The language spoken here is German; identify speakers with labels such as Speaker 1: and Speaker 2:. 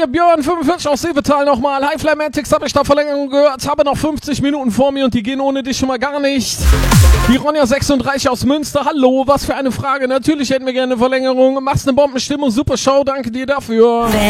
Speaker 1: dir Björn 45 aus Seevetal nochmal. High Flamatics habe ich da Verlängerung gehört. Habe noch 50 Minuten vor mir und die gehen ohne dich schon mal gar nicht. Die Ronja 36 aus Münster. Hallo, was für eine Frage. Natürlich hätten wir gerne eine Verlängerung. Machst eine Bombenstimmung. Super Show. Danke dir dafür.